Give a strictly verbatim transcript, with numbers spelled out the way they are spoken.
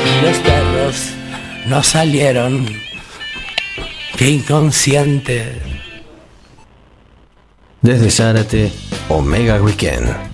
Los perros no salieron. Qué inconsciente. Desde Zárate, Omega Weekend.